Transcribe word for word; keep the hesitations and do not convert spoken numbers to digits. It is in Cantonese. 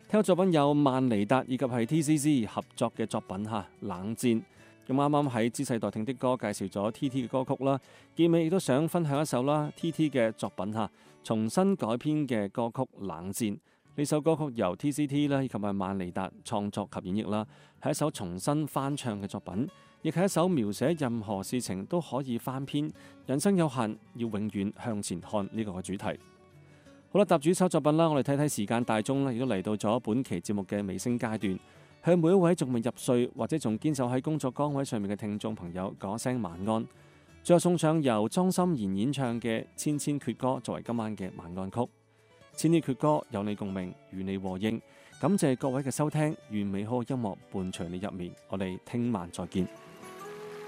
聽嘅作品有萬妮達以及係 T C C 合作嘅作品嚇《冷戰》。咁啱啱喺知世代聽的歌介紹咗 T T 嘅歌曲啦，結尾亦都想分享一首啦 T T 嘅作品嚇，重新改編嘅歌曲《冷戰》。呢首歌曲由 T C T 啦以及係萬妮達創作及演繹啦，係一首重新翻唱嘅作品，亦係一首描寫任何事情都可以翻篇，人生有限，要永遠向前看呢個嘅主題。好啦，搭住呢首作品啦，我哋睇睇時間大鐘啦，亦都嚟到咗本期節目嘅尾聲階段。向每一位仲未入睡或者仲堅守喺工作崗位上面嘅聽眾朋友講聲晚安。最後送上由莊心妍演唱嘅《千千闕歌》作為今晚嘅晚安曲。千千闕歌有你共鳴，與你和應。感謝各位嘅收聽，願美好音樂伴隨你入眠。我哋聽晚再見。